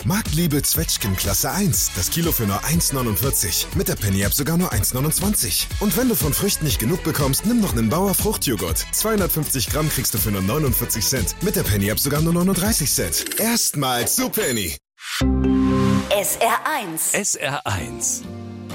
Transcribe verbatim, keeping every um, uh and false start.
Marktliebe Zwetschgen Klasse eins. Das Kilo für nur eins neunundvierzig. Mit der Penny-App sogar nur eins neunundzwanzig. Und wenn du von Früchten nicht genug bekommst, nimm noch einen Bauer Fruchtjoghurt. zweihundertfünfzig Gramm kriegst du für nur neunundvierzig Cent. Mit der Penny-App sogar nur neununddreißig Cent. Erstmals zu Penny. S R eins. S R eins.